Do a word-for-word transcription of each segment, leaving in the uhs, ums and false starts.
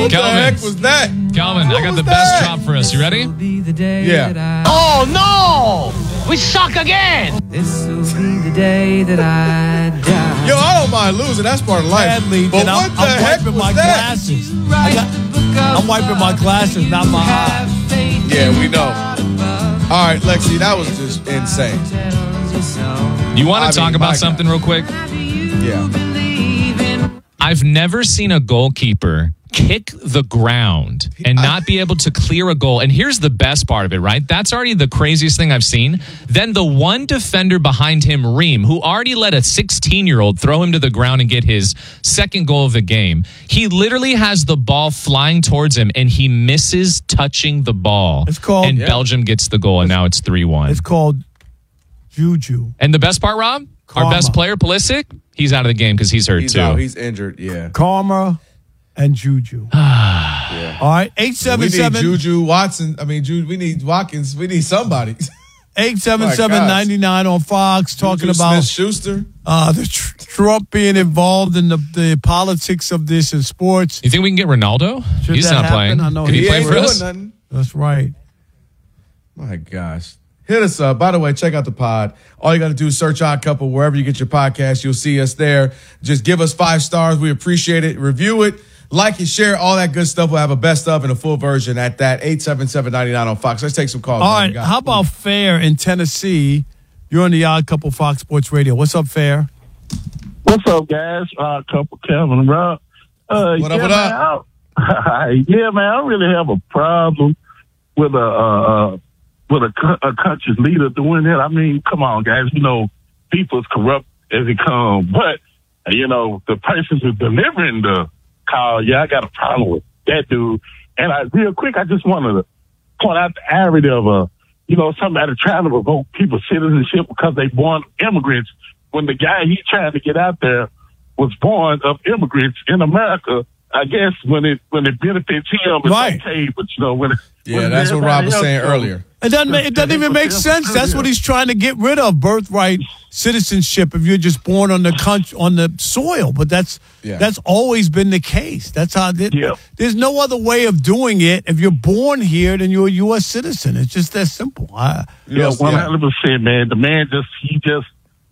What the Calvin. heck was that? Calvin, What I got was the that? best drop for us. You ready? Yeah. Oh, no! We suck again! This will be the day that I die. Yo, I don't mind losing. That's part of life. Badly, but and what I'm, the I'm heck wiping was my that? glasses. I got, I'm wiping my glasses, not my eyes. Yeah, we know. All right, Lexi, that was just insane. You want I to talk mean, my about something real quick? Yeah. I've never seen a goalkeeper kick the ground and not be able to clear a goal. And here's the best part of it, right? That's already the craziest thing I've seen. Then the one defender behind him, Reem, who already let a sixteen-year-old throw him to the ground and get his second goal of the game. He literally has the ball flying towards him, and he misses touching the ball. It's called- And yeah. Belgium gets the goal, and now it's three one. It's called juju. And the best part, Rob? Karma. Our best player, Pulisic, he's out of the game because he's hurt, He's too. out. He's injured. Yeah. Karma and juju. yeah. All right, eight We seven need seven Juju Watson. I mean, Ju- we need Watkins. We need somebody. eight seven seven nine nine on Fox talking Juju about Smith-Schuster. uh, the tr- Trump being involved in the, the politics of this in sports. You think we can get Ronaldo? Should He's that not happen? playing. I know Can he, he play ain't for doing us? nothing. That's right. My gosh. Hit us up. By the way, check out the pod. All you got to do is search Odd Couple wherever you get your podcast. You'll see us there. Just give us five stars. We appreciate it. Review it. Like and share. All that good stuff. We'll have a best of and a full version at that. eight seven seven nine nine on Fox. Let's take some calls. All man. right, We got- how about Fair in Tennessee? You're on the Odd Couple Fox Sports Radio. What's up, Fair? What's up, guys? Uh, couple Kevin and Rob. Uh, What up, yeah, what man, up? I, yeah, man, I really have a problem with a uh, uh, with a, co- a country's leader doing that. I mean, come on, guys. You know, people is corrupt as it comes, but you know, the person who's delivering the call, yeah, I got a problem with that dude. And I, real quick, I just wanted to point out the irony of a, you know, somebody trying to revoke people's citizenship because they born immigrants. When the guy he's trying to get out there was born of immigrants in America, I guess when it when it benefits him, it's Right. okay. But you know, when it, Yeah, when that's what Rob was everybody saying else, earlier. It doesn't, make, it doesn't even make sense. That's what he's trying to get rid of, birthright citizenship, if you're just born on the country, on the soil. But that's Yeah. that's always been the case. That's how it, Yeah. there's no other way of doing it. If you're born here, then you're a U S citizen. It's just that simple. I, You Yeah, know, one hundred percent, man. The man just he just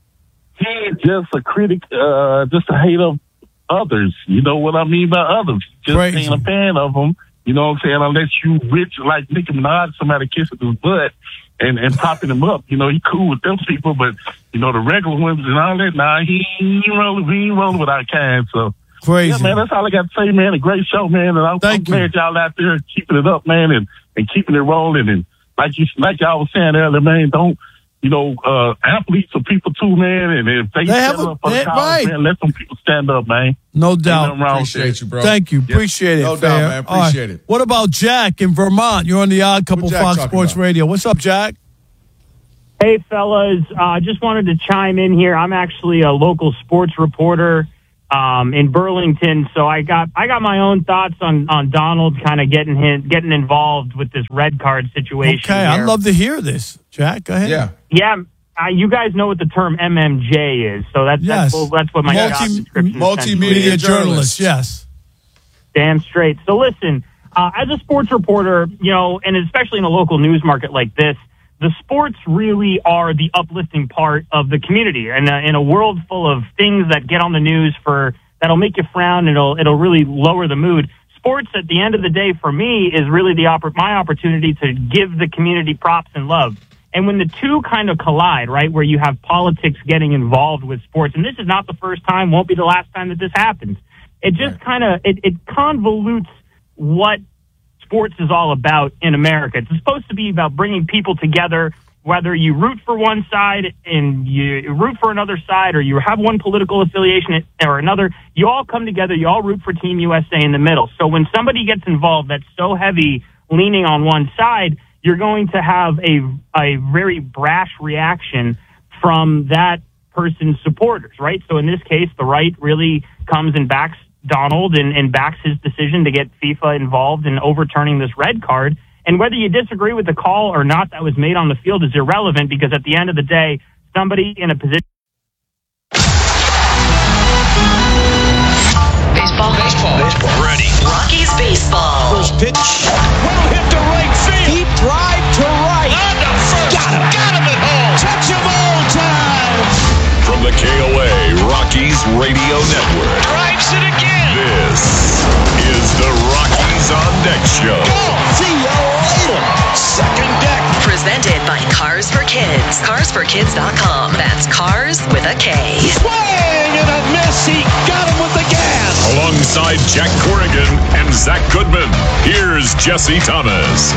he's just a critic, uh, just a hate of others. You know what I mean by others? Just Crazy. ain't a fan of them. You know what I'm saying? Unless you rich like Nicki Minaj, somebody kissing his butt and, and popping him up. You know, he cool with them people, but you know, the regular ones and all that, nah, he ain't rolling, he ain't rolling with our kind. So crazy. yeah, man, that's all I got to say, man. A great show, man. And I'm, I'm Thank you. glad y'all out there keeping it up, man, and, and keeping it rolling. And like you, like y'all was saying earlier, man, don't, you know, uh, athletes are people too, man. And if they, They have stand a- up for the they- cause, right. man, let them people stand up, man. No Ain't doubt. nothing wrong with Appreciate that. you, bro. Thank you. Appreciate it. No doubt, Fair. man. All right. Appreciate it. What about Jack in Vermont? You're on the Odd Couple Jack Fox talking Sports about? Radio. What's up, Jack? Hey, fellas. I uh, just wanted to chime in here. I'm actually a local sports reporter um, in Burlington, so I got I got my own thoughts on, on Donald kind of getting him, getting involved with this red card situation. Okay, I'd here. love to hear this. Jack, go ahead. Yeah. Yeah, uh, you guys know what the term M M J is, so that's Yes. that's, well, that's what my Multi- job description multimedia essentially Media is. journalist, yes. Damn straight. So listen, uh, as a sports reporter, you know, and especially in a local news market like this, the sports really are the uplifting part of the community. And uh, in a world full of things that get on the news for that'll make you frown, and it'll it'll really lower the mood. Sports, at the end of the day, for me, is really the oppor- my opportunity to give the community props and love. And when the two kind of collide, right, where you have politics getting involved with sports, and this is not the first time, won't be the last time that this happens. It just kind of it, it convolutes what sports is all about in America. It's supposed to be about bringing people together, whether you root for one side and you root for another side, or you have one political affiliation or another. You all come together. You all root for Team U S A in the middle. So when somebody gets involved that's so heavy leaning on one side, you're going to have a a very brash reaction from that person's supporters, right? So in this case, the right really comes and backs Donald and, and backs his decision to get FIFA involved in overturning this red card. And whether you disagree with the call or not that was made on the field is irrelevant, because at the end of the day, somebody in a position... Baseball. Baseball. Baseball. Ready. Rockies baseball. First pitch. Well hit to right field. Deep drive to right. On to first. Got him. Got him at home. Touch him all time. From the K O A Rockies Radio Network. Drives it again. This is the Rockies on Deck Show. Go. See you later. Second deck. Presented by Cars for Kids. cars for kids dot com. That's cars with a K. Swing and a miss. He got him with the gas. Alongside Jack Corrigan and Zach Goodman, here's Jesse Thomas.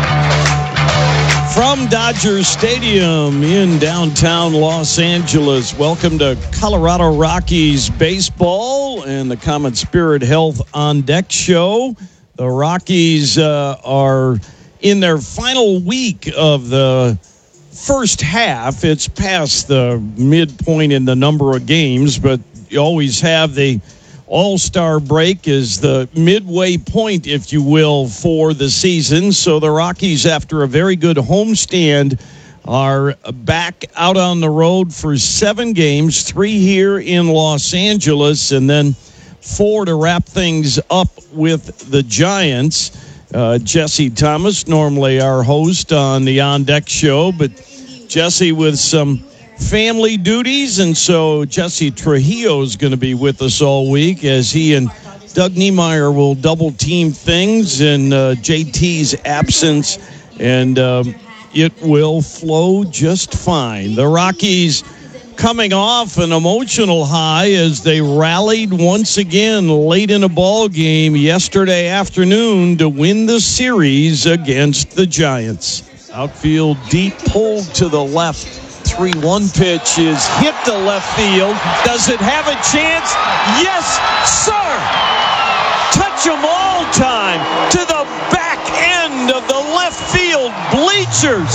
From Dodger Stadium in downtown Los Angeles, welcome to Colorado Rockies baseball and the Common Spirit Health on Deck show. The Rockies uh, are in their final week of the first half. It's past the midpoint in the number of games, but you always have the All-Star break is the midway point, if you will, for the season. So the Rockies, after a very good homestand, are back out on the road for seven games, three here in Los Angeles, and then four to wrap things up with the Giants. Uh, Jesse Thomas, normally our host on the On Deck show, but Jesse with some family duties, and so Jesse Trujillo is going to be with us all week as he and Doug Niemeyer will double team things in uh, J T's absence, and um, it will flow just fine. The Rockies coming off an emotional high as they rallied once again late in a ball game yesterday afternoon to win the series against the Giants. Outfield deep, pulled to the left. three one pitch is hit to left field. Does it have a chance? Yes, sir! Touch 'em all time to the back end of the left field bleachers.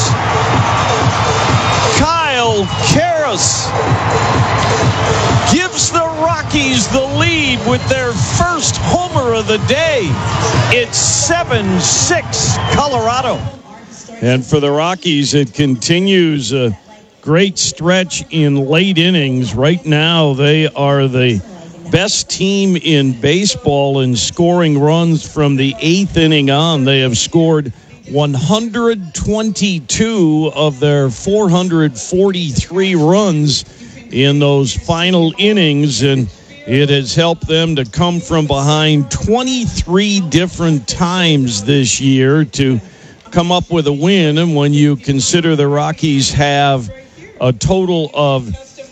Kyle Karras gives the Rockies the lead with their first homer of the day. It's seven six Colorado. And for the Rockies, it continues a great stretch in late innings. Right now, they are the best team in baseball in scoring runs from the eighth inning on. They have scored one hundred twenty-two of their four hundred forty-three runs in those final innings, and it has helped them to come from behind twenty-three different times this year to come up with a win. And when you consider the Rockies have a total of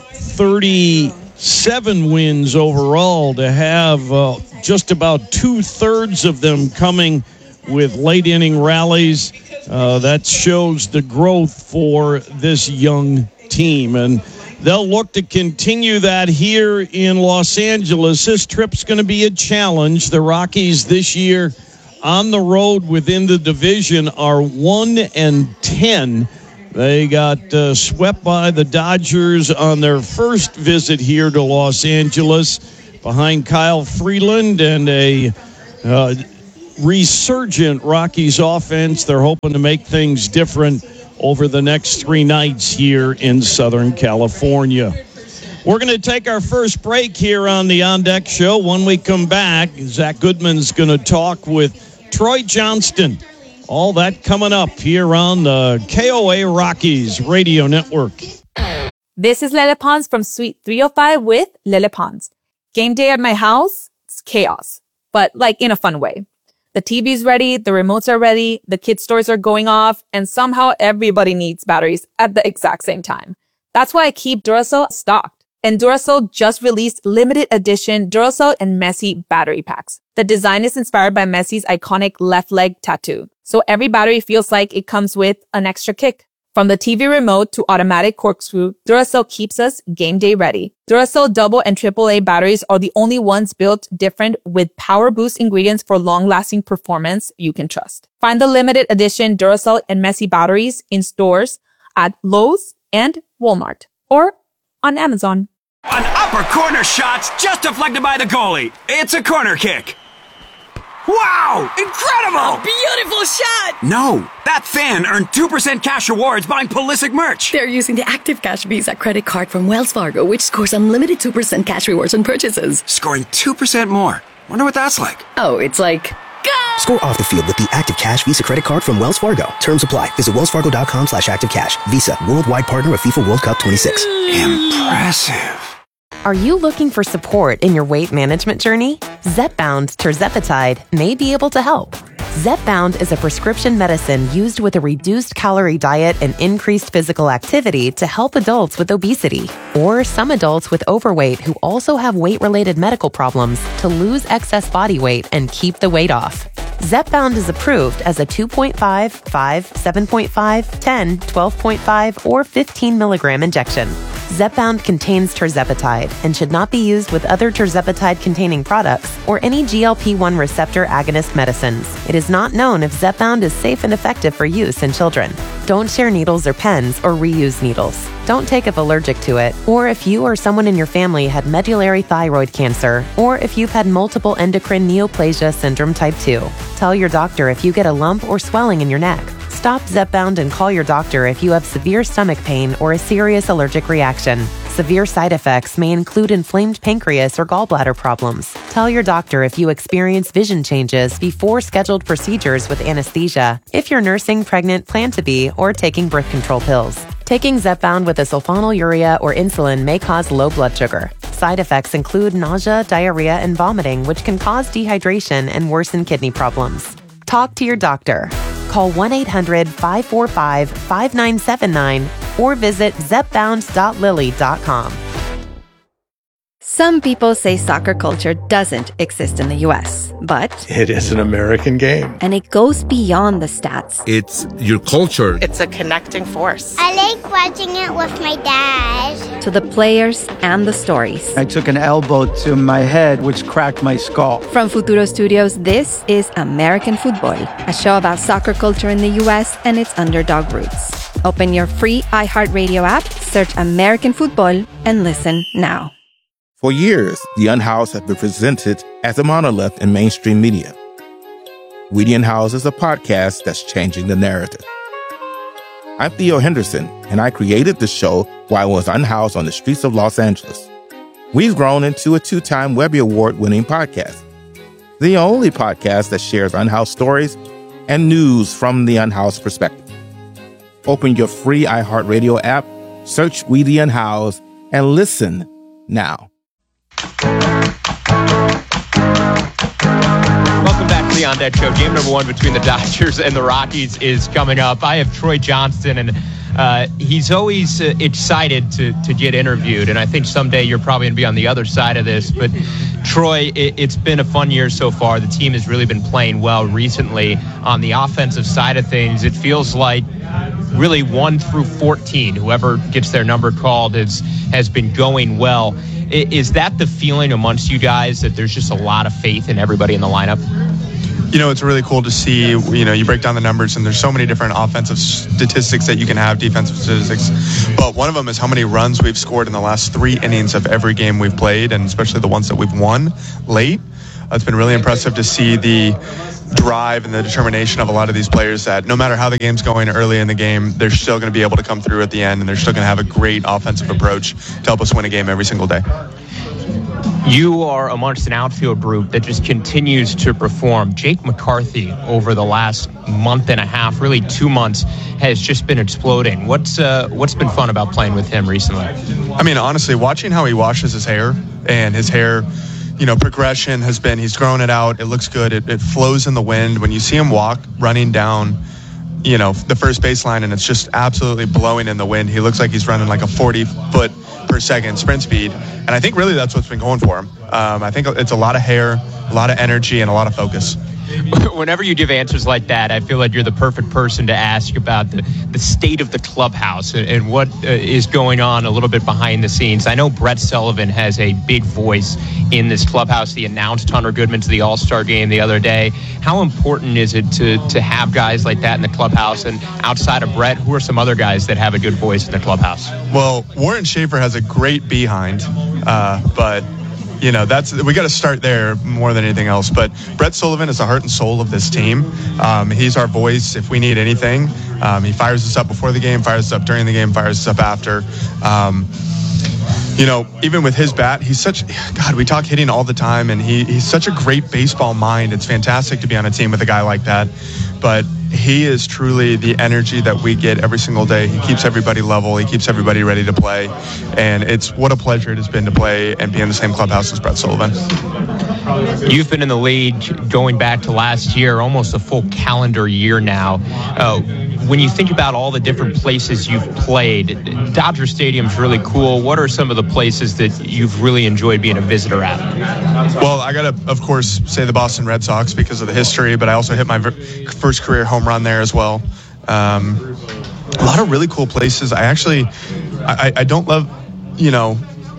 thirty-seven wins overall, to have uh, just about two-thirds of them coming with late inning rallies, uh, that shows the growth for this young team. And they'll look to continue that here in Los Angeles. This trip's going to be a challenge. The Rockies this year on the road within the division are one and ten. They got uh, swept by the Dodgers on their first visit here to Los Angeles behind Kyle Freeland and a uh, resurgent Rockies offense. They're hoping to make things different over the next three nights here in Southern California. We're going to take our first break here on the On Deck show. When we come back, Zach Goodman's going to talk with Troy Johnston. All that coming up here on the K O A Rockies Radio Network. This is Lele Pons from Suite three oh five with Lele Pons. Game day at my house, it's chaos, but like in a fun way. The T V's ready, the remotes are ready, the kids' toys are going off, and somehow everybody needs batteries at the exact same time. That's why I keep Duracell stocked. And Duracell just released limited edition Duracell and Messi battery packs. The design is inspired by Messi's iconic left leg tattoo. So every battery feels like it comes with an extra kick. From the T V remote to automatic corkscrew, Duracell keeps us game day ready. Duracell double and triple A batteries are the only ones built different with power boost ingredients for long-lasting performance you can trust. Find the limited edition Duracell and Messi batteries in stores at Lowe's and Walmart or on Amazon. An upper corner shot's just deflected by the goalie. It's a corner kick. Wow! Incredible! A beautiful shot! No, that fan earned two percent cash rewards buying Pulisic merch. They're using the Active Cash Visa credit card from Wells Fargo, which scores unlimited two percent cash rewards on purchases. Scoring two percent more. Wonder what that's like. Oh, it's like... Score off the field with the Active Cash Visa credit card from Wells Fargo. Terms apply. Visit wellsfargo.com slash active cash. Visa, worldwide partner of FIFA World Cup twenty-six. Impressive. Are you looking for support in your weight management journey? Zepbound tirzepatide may be able to help. Zepbound is a prescription medicine used with a reduced calorie diet and increased physical activity to help adults with obesity or some adults with overweight who also have weight-related medical problems to lose excess body weight and keep the weight off. Zepbound is approved as a two point five, five, seven point five, ten, twelve point five, or fifteen milligram injection. Zepbound contains tirzepatide and should not be used with other tirzepatide-containing products or any G L P one receptor agonist medicines. It is not known if Zepbound is safe and effective for use in children. Don't share needles or pens or reuse needles. Don't take if allergic to it, or if you or someone in your family had medullary thyroid cancer, or if you've had multiple endocrine neoplasia syndrome type two. Tell your doctor if you get a lump or swelling in your neck. Stop Zepbound and call your doctor if you have severe stomach pain or a serious allergic reaction. Severe side effects may include inflamed pancreas or gallbladder problems. Tell your doctor if you experience vision changes before scheduled procedures with anesthesia, if you're nursing, pregnant, plan to be, or taking birth control pills. Taking Zepbound with a sulfonylurea or insulin may cause low blood sugar. Side effects include nausea, diarrhea, and vomiting, which can cause dehydration and worsen kidney problems. Talk to your doctor. Call one eight hundred, five four five, five nine seven nine or visit zepbound dot lilly dot com. Some people say soccer culture doesn't exist in the U S, but it is an American game. And it goes beyond the stats. It's your culture. It's a connecting force. I like watching it with my dad. To the players and the stories. I took an elbow to my head, which cracked my skull. From Futuro Studios, this is American Football, a show about soccer culture in the U S and its underdog roots. Open your free iHeartRadio app, search American Football, and listen now. For years, The Unhoused have been presented as a monolith in mainstream media. We The Unhoused is a podcast that's changing the narrative. I'm Theo Henderson, and I created the show while I was unhoused on the streets of Los Angeles. We've grown into a two-time Webby Award-winning podcast, the only podcast that shares unhoused stories and news from the unhoused perspective. Open your free iHeartRadio app, search We The Unhoused, and listen now. Welcome back to the On Deck Show. Game number one between the Dodgers and the Rockies is coming up. I have Troy Johnston, and uh, he's always uh, excited to to get interviewed. And I think someday you're probably going to be on the other side of this. But Troy, it, it's been a fun year so far. The team has really been playing well recently on the offensive side of things. It feels like really one through fourteen, whoever gets their number called has has been going well. Is that the feeling amongst you guys, that there's just a lot of faith in everybody in the lineup? You know, it's really cool to see, you know, you break down the numbers and there's so many different offensive statistics that you can have, defensive statistics. But one of them is how many runs we've scored in the last three innings of every game we've played, and especially the ones that we've won late. Uh, it's been really impressive to see the drive and the determination of a lot of these players that no matter how the game's going early in the game, they're still going to be able to come through at the end, and they're still going to have a great offensive approach to help us win a game every single day. You are amongst an outfield group that just continues to perform. Jake McCarthy, over the last month and a half, really two months, has just been exploding. What's uh, what's been fun about playing with him recently? I mean, honestly, watching how he washes his hair and his hair, you know, progression has been, he's grown it out. It looks good. It, it flows in the wind. When you see him walk, running down, you know, the first baseline, and it's just absolutely blowing in the wind. He looks like he's running like a forty foot per second sprint speed. And I think really that's what's been going for him. Um, I think it's a lot of hair, a lot of energy, and a lot of focus. Whenever you give answers like that, I feel like you're the perfect person to ask about the, the state of the clubhouse and, and what uh, is going on a little bit behind the scenes. I know Brett Sullivan has a big voice in this clubhouse. He announced Hunter Goodman to the All-Star game the other day. How important is it to, to have guys like that in the clubhouse? And outside of Brett, who are some other guys that have a good voice in the clubhouse? Well, Warren Schaefer has a great behind, uh, but... You know, that's we got to start there more than anything else. But Brett Sullivan is the heart and soul of this team. Um, he's our voice if we need anything. Um, he fires us up before the game, fires us up during the game, fires us up after. Um, you know, even with his bat, he's such, God, we talk hitting all the time, and he, he's such a great baseball mind. It's fantastic to be on a team with a guy like that. But he is truly the energy that we get every single day. He keeps everybody level. He keeps everybody ready to play. And it's what a pleasure it has been to play and be in the same clubhouse as Brett Sullivan. You've been in the league going back to last year, almost a full calendar year now. Uh, when you think about all the different places you've played, Dodger Stadium's really cool. What are some of the places that you've really enjoyed being a visitor at? Well, I got to, of course, say the Boston Red Sox because of the history, but I also hit my first career home run there as well. Um, a lot of really cool places. I actually, I, I don't love, you know,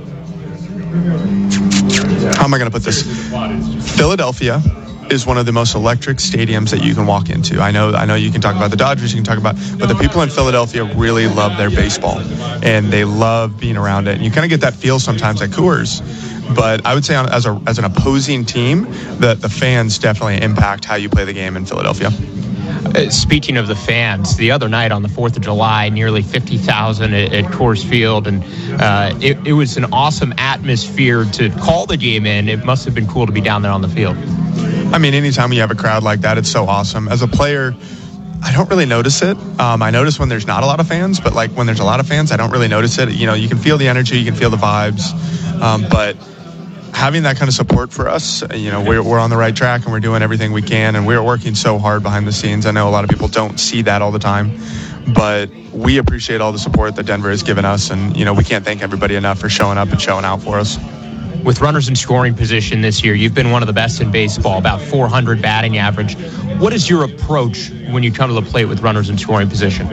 how am I going to put this? Philadelphia is one of the most electric stadiums that you can walk into. I know I know you can talk about the Dodgers, you can talk about, but the people in Philadelphia really love their baseball, and they love being around it. And you kind of get that feel sometimes at Coors. But I would say as a as an opposing team, that the fans definitely impact how you play the game in Philadelphia. Uh, speaking of the fans, the other night on the fourth of July, nearly fifty thousand at, at Coors Field, and uh, it, it was an awesome atmosphere to call the game in. It must have been cool to be down there on the field. I mean, anytime you have a crowd like that, it's so awesome. As a player, I don't really notice it. Um, I notice when there's not a lot of fans, but like when there's a lot of fans, I don't really notice it. You know, you can feel the energy, you can feel the vibes, um, but having that kind of support for us, you know, we're, we're on the right track and we're doing everything we can, and we're working so hard behind the scenes. I know a lot of people don't see that all the time, but we appreciate all the support that Denver has given us, and, you know, we can't thank everybody enough for showing up and showing out for us. With runners in scoring position this year, you've been one of the best in baseball, about four hundred batting average. What is your approach when you come to the plate with runners in scoring position?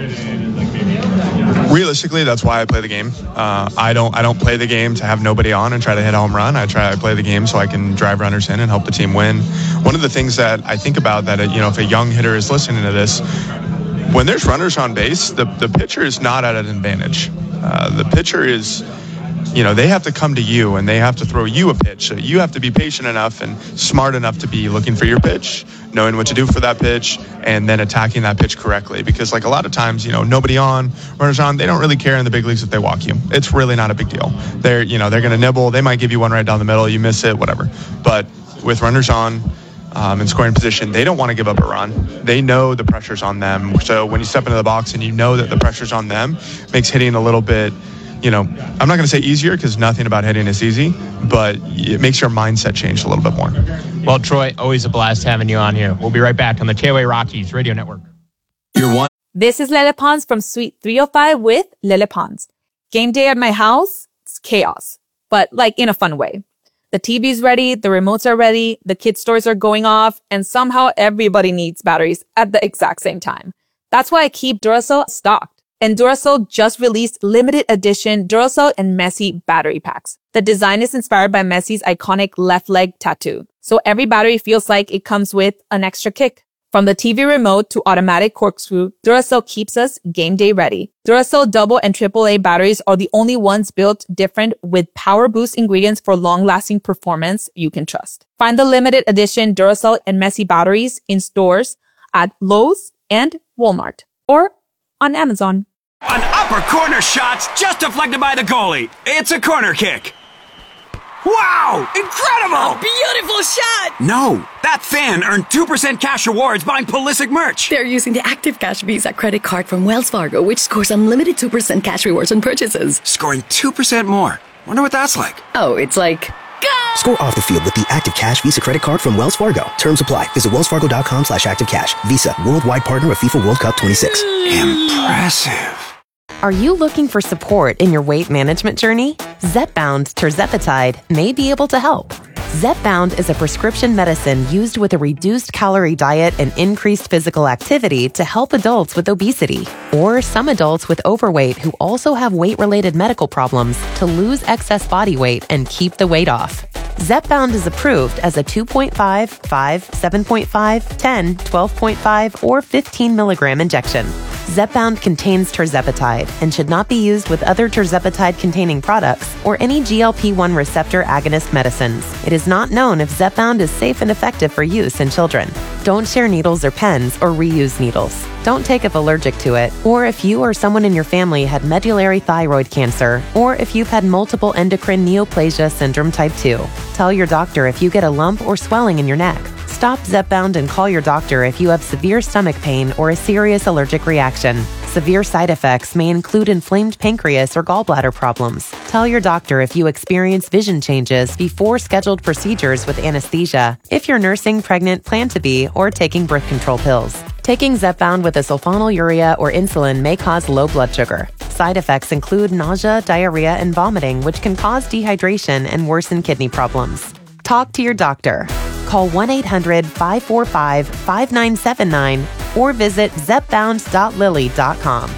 Realistically, that's why I play the game. Uh, I don't I don't play the game to have nobody on and try to hit a home run. I try I play the game so I can drive runners in and help the team win. One of the things that I think about that, you know, if a young hitter is listening to this, when there's runners on base, the, the pitcher is not at an advantage. Uh, the pitcher is, you know, they have to come to you and they have to throw you a pitch. So you have to be patient enough and smart enough to be looking for your pitch, knowing what to do for that pitch, and then attacking that pitch correctly. Because like a lot of times, you know, nobody on, runners on, they don't really care in the big leagues if they walk you. It's really not a big deal. They're, you know, they're going to nibble. They might give you one right down the middle. You miss it, whatever. But with runners on, Um, in scoring position, they don't want to give up a run. They know the pressure's on them. So when you step into the box and you know that the pressure's on them, makes hitting a little bit, you know, I'm not going to say easier because nothing about hitting is easy, but it makes your mindset change a little bit more. Well, Troy, always a blast having you on here. We'll be right back on the K O A Rockies Radio Network. You're one. This is Lele Pons from Suite three oh five with Lele Pons. Game day at my house, it's chaos, but like in a fun way. The T V's ready, the remotes are ready, the kids' toys are going off, and somehow everybody needs batteries at the exact same time. That's why I keep Duracell stocked. And Duracell just released limited edition Duracell and Messi battery packs. The design is inspired by Messi's iconic left leg tattoo. So every battery feels like it comes with an extra kick. From the T V remote to automatic corkscrew, Duracell keeps us game day ready. Duracell double and triple A batteries are the only ones built different with power boost ingredients for long-lasting performance you can trust. Find the limited edition Duracell and Messi batteries in stores at Lowe's and Walmart or on Amazon. An upper corner shot just deflected by the goalie. It's a corner kick. Wow! Incredible! A beautiful shot! No, that fan earned two percent cash rewards buying Pulisic merch. They're using the Active Cash Visa credit card from Wells Fargo, which scores unlimited two percent cash rewards on purchases. Scoring two percent more. Wonder what that's like. Oh, it's like... Go! Score off the field with the Active Cash Visa credit card from Wells Fargo. Terms apply. Visit wellsfargo.com slash activecash. Visa, worldwide partner of FIFA World Cup twenty-six. Impressive. Are you looking for support in your weight management journey? Zepbound tirzepatide may be able to help. Zepbound is a prescription medicine used with a reduced calorie diet and increased physical activity to help adults with obesity or some adults with overweight who also have weight-related medical problems to lose excess body weight and keep the weight off. Zepbound is approved as a two point five, five, seven point five, ten, twelve point five, or fifteen milligram injection. Zepbound contains tirzepatide and should not be used with other tirzepatide-containing products or any G L P one receptor agonist medicines. It is not known if Zepbound is safe and effective for use in children. Don't share needles or pens or reuse needles. Don't take if allergic to it, or if you or someone in your family had medullary thyroid cancer, or if you've had multiple endocrine neoplasia syndrome type two. Tell your doctor if you get a lump or swelling in your neck. Stop Zepbound and call your doctor if you have severe stomach pain or a serious allergic reaction. Severe side effects may include inflamed pancreas or gallbladder problems. Tell your doctor if you experience vision changes before scheduled procedures with anesthesia, if you're nursing, pregnant, plan to be, or taking birth control pills. Taking Zepbound with a sulfonylurea or insulin may cause low blood sugar. Side effects include nausea, diarrhea, and vomiting, which can cause dehydration and worsen kidney problems. Talk to your doctor. Call one eight hundred five four five five nine seven nine or visit zepbound dot lilly dot com.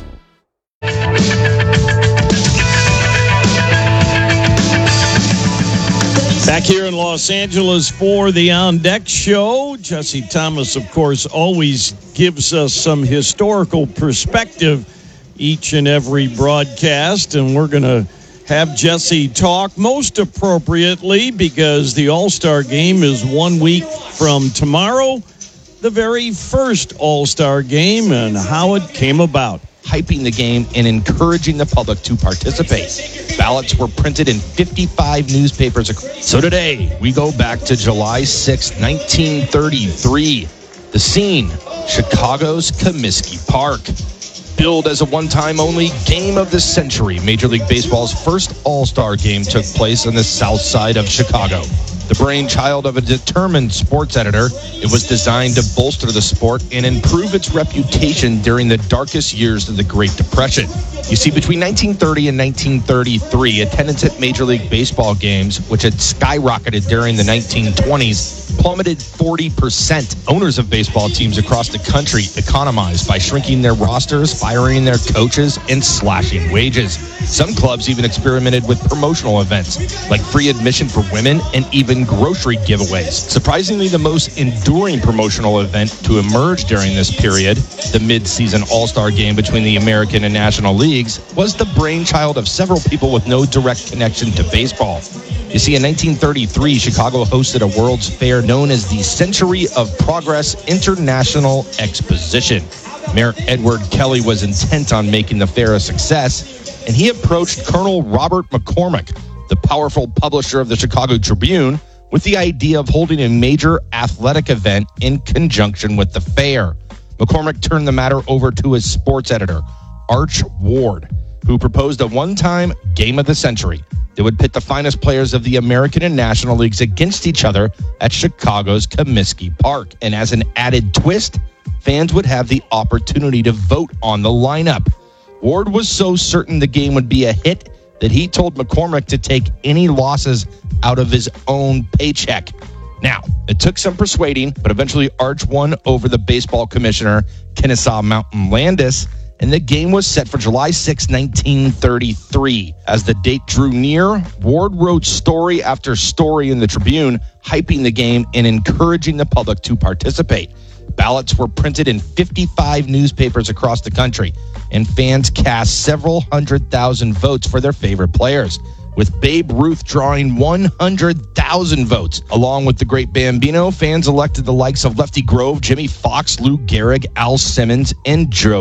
Back here in Los Angeles for the On Deck Show. Jesse Thomas, of course, always gives us some historical perspective each and every broadcast, and we're going to have Jesse talk most appropriately because the All-Star Game is one week from tomorrow, the very first All-Star Game, and how it came about. Hyping the game and encouraging the public to participate. Ballots were printed in fifty-five newspapers. So today, we go back to July sixth, nineteen thirty-three. The scene, Chicago's Comiskey Park. Billed as a one-time only game of the century, Major League Baseball's first All-Star game took place on the south side of Chicago. The brainchild of a determined sports editor, it was designed to bolster the sport and improve its reputation during the darkest years of the Great Depression. You see, between nineteen thirty and nineteen thirty-three, attendance at Major League Baseball games, which had skyrocketed during the nineteen twenties, plummeted forty percent. Owners of baseball teams across the country economized by shrinking their rosters, firing their coaches, and slashing wages. Some clubs even experimented with promotional events, like free admission for women and even grocery giveaways. Surprisingly, the most enduring promotional event to emerge during this period, the mid-season All-Star game between the American and National Leagues, was the brainchild of several people with no direct connection to baseball. You see, in nineteen thirty-three, Chicago hosted a World's Fair known as the Century of Progress International Exposition. Mayor Edward Kelly was intent on making the fair a success, and he approached Colonel Robert McCormick, the powerful publisher of the Chicago Tribune, with the idea of holding a major athletic event in conjunction with the fair. McCormick turned the matter over to his sports editor, Arch Ward, who proposed a one-time game of the century that would pit the finest players of the American and National Leagues against each other at Chicago's Comiskey Park. And as an added twist, fans would have the opportunity to vote on the lineup. Ward was so certain the game would be a hit that he told McCormick to take any losses out of his own paycheck. Now, it took some persuading, but eventually Arch won over the baseball commissioner, Kennesaw Mountain Landis, and the game was set for July sixth, nineteen thirty-three. As the date drew near, Ward wrote story after story in the Tribune, hyping the game and encouraging the public to participate. Ballots were printed in fifty-five newspapers across the country, and fans cast several hundred thousand votes for their favorite players, with Babe Ruth drawing one hundred thousand votes. Along with the great Bambino, fans elected the likes of Lefty Grove, Jimmy Fox, Lou Gehrig, Al Simmons, and Joe